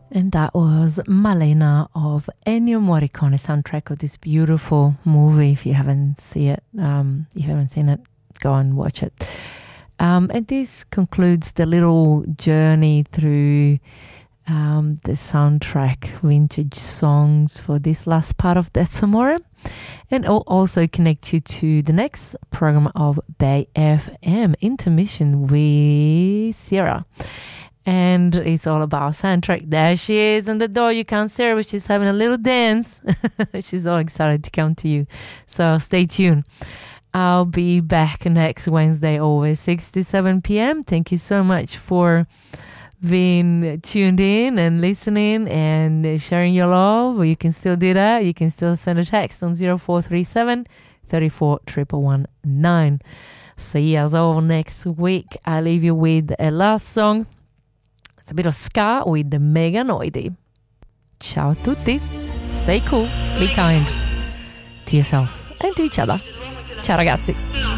And that was Malena of Ennio Morricone, soundtrack of this beautiful movie. If you haven't seen it, go and watch it. And this concludes the little journey through the soundtrack vintage songs for this last part of Death Amore, and also connect you to the next program of Bay FM, Intermission with Sierra. And it's all about soundtrack. There she is on the door. You can't see her, but she's having a little dance. She's all excited to come to you. So stay tuned. I'll be back next Wednesday, always 6 to 7 p.m. Thank you so much for being tuned in and listening and sharing your love. You can still do that. You can still send a text on 0437 34 119. See us all next week. I leave you with a last song. It's a bit of ska with the Meganoidi. Ciao a tutti. Stay cool. Be kind to yourself and to each other. Ciao ragazzi.